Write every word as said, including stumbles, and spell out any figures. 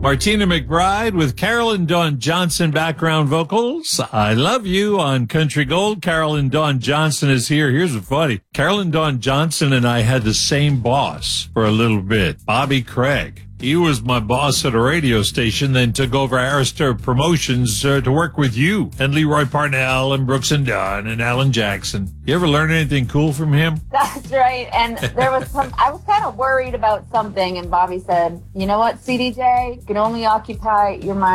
Martina McBride with Carolyn Dawn Johnson background vocals. I Love You on Country Gold. Carolyn Dawn Johnson is here. Here's what's funny. Carolyn Dawn Johnson and I had the same boss for a little bit, Bobby Craig. He was my boss at a radio station, then took over Arista Promotions uh, to work with you and Leroy Parnell and Brooks and Dunn and Alan Jackson. You ever learn anything cool from him? That's right. And there was some, I was kind of worried about something, and Bobby said, you know what, C D J, you can only occupy your mind